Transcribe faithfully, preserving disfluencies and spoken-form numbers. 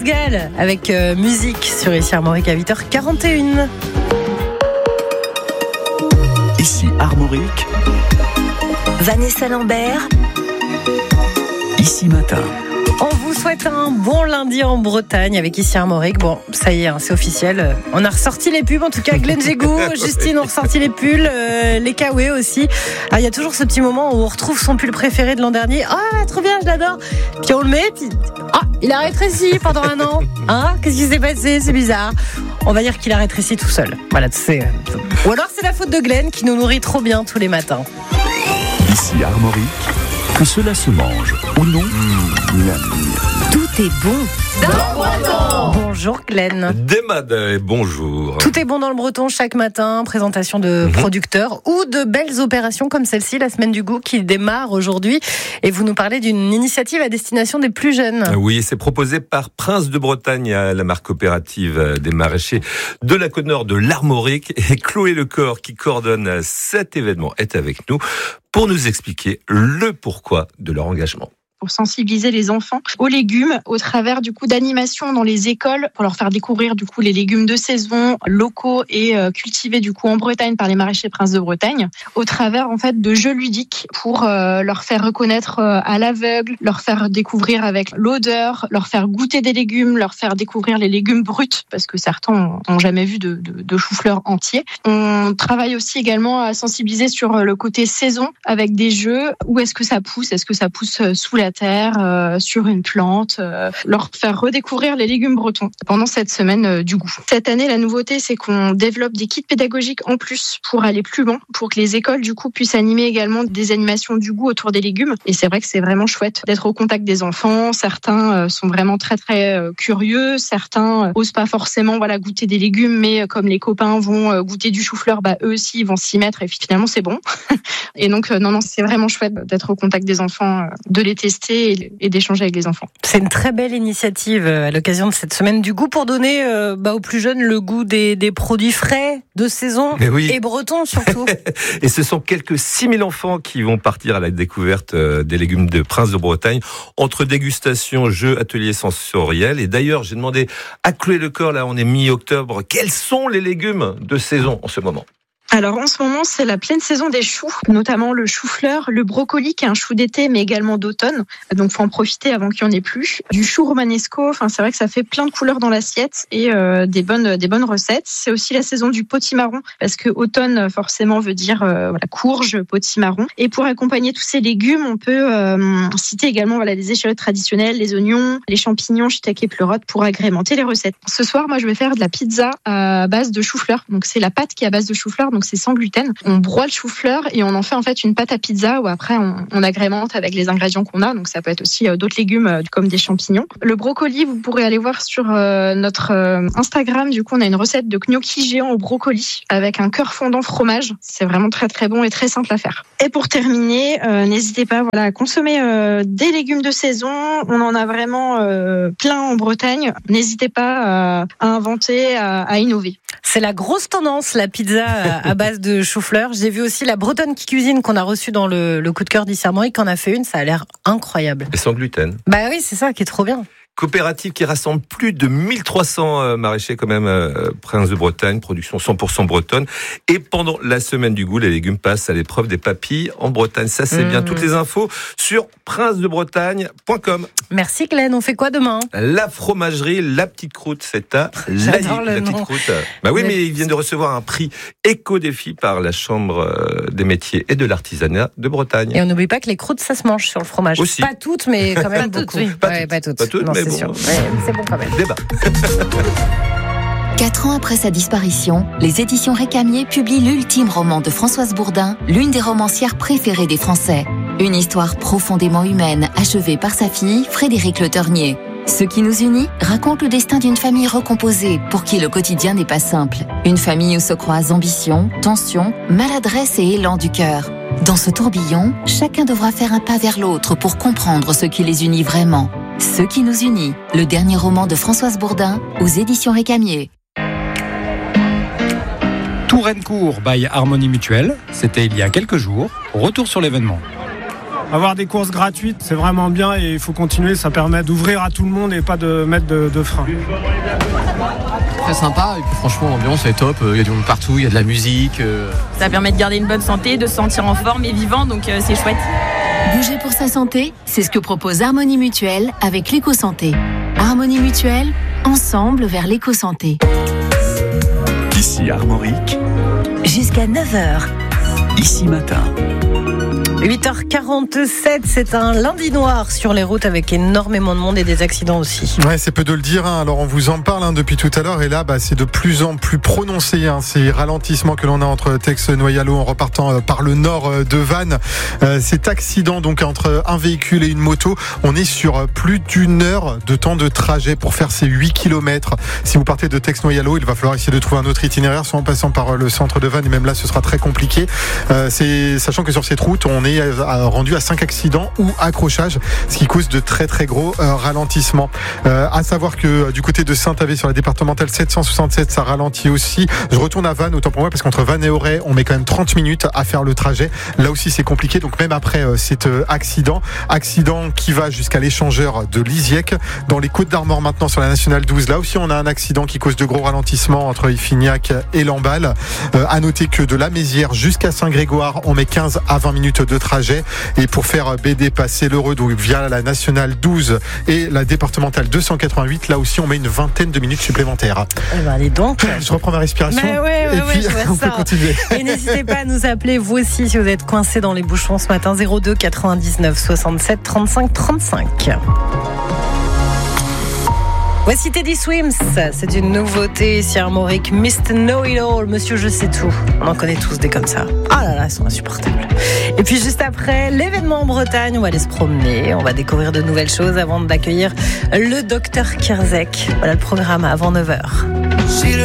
Gall avec euh, musique sur Ici Armorique à huit heures quarante et une. Ici Armorique, Vanessa Lambert, Ici Matin. On vous souhaite un bon lundi en Bretagne avec Ici Armorique. Bon, ça y est, hein, c'est officiel. On a ressorti les pubs, en tout cas Glenn Jégou, Justine ont ressorti les pulls, euh, les Kawaii aussi. Ah, il y a toujours ce petit moment où on retrouve son pull préféré de l'an dernier. Ah, trop bien, je l'adore. Puis on le met, puis ah, il a rétréci pendant un an. Hein, qu'est-ce qui s'est passé? C'est bizarre. On va dire qu'il a rétréci tout seul. Voilà, c'est. Ou alors c'est la faute de Glenn qui nous nourrit trop bien tous les matins. Ici Armorique, que cela se mange ou non, mmh. tout est bon. Bonjour Glenn. Demad, bonjour. Tout est bon dans le breton chaque matin, présentation de mmh. producteurs ou de belles opérations comme celle-ci, la semaine du goût qui démarre aujourd'hui. Et vous nous parlez d'une initiative à destination des plus jeunes. Oui, c'est proposé par Prince de Bretagne, la marque coopérative des maraîchers de la côte nord de l'Armorique. Et Chloé Lecor, qui coordonne cet événement, est avec nous pour nous expliquer le pourquoi de leur engagement. Pour sensibiliser les enfants aux légumes au travers du coup d'animations dans les écoles pour leur faire découvrir du coup les légumes de saison locaux et euh, cultivés du coup en Bretagne par les maraîchers Prince de Bretagne au travers en fait de jeux ludiques pour euh, leur faire reconnaître euh, à l'aveugle, leur faire découvrir avec l'odeur, leur faire goûter des légumes, leur faire découvrir les légumes bruts parce que certains n'ont jamais vu de, de, de chou-fleur entier. On travaille aussi également à sensibiliser sur le côté saison avec des jeux. Où est-ce que ça pousse? Est-ce que ça pousse sous la terre, euh, sur une plante, euh, leur faire redécouvrir les légumes bretons pendant cette semaine euh, du goût. Cette année, la nouveauté, c'est qu'on développe des kits pédagogiques en plus pour aller plus loin, pour que les écoles du coup puissent animer également des animations du goût autour des légumes. Et c'est vrai que c'est vraiment chouette d'être au contact des enfants. Certains euh, sont vraiment très très euh, curieux, certains euh, osent pas forcément voilà goûter des légumes, mais euh, comme les copains vont euh, goûter du chou-fleur, bah eux aussi ils vont s'y mettre et finalement c'est bon. Et donc euh, non non, c'est vraiment chouette d'être au contact des enfants, euh, de les tester et d'échanger avec les enfants. C'est une très belle initiative à l'occasion de cette semaine du goût pour donner euh, bah, aux plus jeunes le goût des, des produits frais, de saison oui. et bretons surtout. Et ce sont quelques six mille enfants qui vont partir à la découverte des légumes de Prince de Bretagne entre dégustation, jeux, ateliers sensoriels. Et d'ailleurs, j'ai demandé à Chloé Lecor, là on est mi-octobre, quels sont les légumes de saison en ce moment? Alors en ce moment, c'est la pleine saison des choux, notamment le chou-fleur, le brocoli qui est un chou d'été mais également d'automne. Donc faut en profiter avant qu'il n'y en ait plus. Du chou romanesco, enfin c'est vrai que ça fait plein de couleurs dans l'assiette et euh, des bonnes des bonnes recettes. C'est aussi la saison du potimarron parce que automne forcément veut dire euh, voilà, courge, potimarron. Et pour accompagner tous ces légumes, on peut euh, citer également voilà les échalotes traditionnelles, les oignons, les champignons, shiitake et pleurote pour agrémenter les recettes. Ce soir, moi je vais faire de la pizza à base de chou-fleur. Donc c'est la pâte qui est à base de chou-fleur. Donc c'est sans gluten. On broie le chou-fleur et on en fait en fait une pâte à pizza où après on, on agrémente avec les ingrédients qu'on a. Donc ça peut être aussi euh, d'autres légumes euh, comme des champignons. Le brocoli, vous pourrez aller voir sur euh, notre euh, Instagram. Du coup, on a une recette de gnocchi géant au brocoli avec un cœur fondant fromage. C'est vraiment très très bon et très simple à faire. Et pour terminer, euh, n'hésitez pas voilà, à consommer euh, des légumes de saison. On en a vraiment euh, plein en Bretagne. N'hésitez pas euh, à inventer, à, à innover. C'est la grosse tendance, la pizza à base de chou-fleur. J'ai vu aussi la Bretonne qui cuisine qu'on a reçue dans le, le coup de cœur d'Ici Armorique, qui en a fait une, ça a l'air incroyable. Et sans gluten. Bah oui, c'est ça qui est trop bien. Coopérative qui rassemble plus de mille trois cents maraîchers quand même, euh, Prince de Bretagne, production cent pour cent bretonne. Et pendant la semaine du goût, les légumes passent à l'épreuve des papilles en Bretagne. Ça, c'est mmh. bien. Toutes les infos sur prince de bretagne point com. Merci Glenn. On fait quoi demain? La fromagerie, la petite croûte, c'est à la, la petite croûte. Bah oui, mais ils viennent de recevoir un prix éco-défi par la Chambre des métiers et de l'artisanat de Bretagne. Et on n'oublie pas que les croûtes, ça se mange sur le fromage. Aussi. Pas toutes, mais quand même beaucoup. Toutes, oui. Pas, ouais, toutes. pas toutes. Pas toutes, non, mais c'est bon. sûr. Ouais, c'est bon quand même. Débat. Quatre ans après sa disparition, les éditions Récamier publient l'ultime roman de Françoise Bourdin, l'une des romancières préférées des Français. Une histoire profondément humaine, achevée par sa fille, Frédérique Le Ternier. Ce qui nous unit raconte le destin d'une famille recomposée, pour qui le quotidien n'est pas simple. Une famille où se croisent ambition, tension, maladresse et élan du cœur. Dans ce tourbillon, chacun devra faire un pas vers l'autre pour comprendre ce qui les unit vraiment. Ce qui nous unit, le dernier roman de Françoise Bourdin, aux éditions Récamier. Touraine-Court by Harmonie Mutuelle, c'était il y a quelques jours. Retour sur l'événement. Avoir des courses gratuites, c'est vraiment bien et il faut continuer. Ça permet d'ouvrir à tout le monde et pas de mettre de, de frein. Très sympa et puis franchement l'ambiance est top, il y a du monde partout, il y a de la musique. Ça permet de garder une bonne santé, de se sentir en forme et vivant, donc euh, c'est chouette. Bouger pour sa santé, c'est ce que propose Harmonie Mutuelle avec l'éco-santé. Harmonie Mutuelle, ensemble vers l'éco-santé. Ici Armorique, Jusqu'à neuf heures. ici matin. huit heures quarante-sept, c'est un lundi noir sur les routes avec énormément de monde et des accidents aussi. Ouais, c'est peu de le dire. Hein. Alors on vous en parle hein, depuis tout à l'heure et là, bah, c'est de plus en plus prononcé. Hein, ces ralentissements que l'on a entre Tex-Noyalo en repartant euh, par le nord euh, de Vannes. Euh, cet accident donc entre un véhicule et une moto, on est sur euh, plus d'une heure de temps de trajet pour faire ces huit kilomètres. Si vous partez de Tex-Noyalo, il va falloir essayer de trouver un autre itinéraire, soit en passant par euh, le centre de Vannes et même là, ce sera très compliqué. Euh, c'est sachant que sur cette route, on est rendu à cinq accidents ou accrochages, ce qui cause de très très gros euh, ralentissements. Euh, à savoir que euh, du côté de Saint-Avé sur la départementale sept cent soixante-sept, ça ralentit aussi. Je retourne à Vannes, autant pour moi, parce qu'entre Vannes et Auray, on met quand même trente minutes à faire le trajet. Là aussi, c'est compliqué. Donc même après euh, cet euh, accident, accident qui va jusqu'à l'échangeur de Liziec, dans les Côtes-d'Armor maintenant sur la nationale douze. Là aussi, on a un accident qui cause de gros ralentissements entre Iffignac et Lamballe. Euh, à noter que de la Mézières jusqu'à Saint-Grégoire, on met quinze à vingt minutes de trajet. Et pour faire B D passer l'Heureux via la nationale douze et la départementale deux cent quatre-vingt-huit, là aussi on met une vingtaine de minutes supplémentaires. Eh ben, allez donc. Je reprends ma respiration. Mais ouais, ouais, et ouais, puis je vois on ça. peut continuer. Et n'hésitez pas à nous appeler vous aussi si vous êtes coincé dans les bouchons ce matin. zéro deux quatre-vingt-dix-neuf soixante-sept trente-cinq trente-cinq. Voici Teddy Swims, c'est une nouveauté ici à Armorique. mister Know It All, Monsieur Je Sais Tout. On en connaît tous des comme ça. Ah là là, ils sont insupportables. Et puis juste après, l'événement en Bretagne, on va aller se promener, on va découvrir de nouvelles choses avant d'accueillir le docteur Kierzek. Voilà le programme avant neuf heures.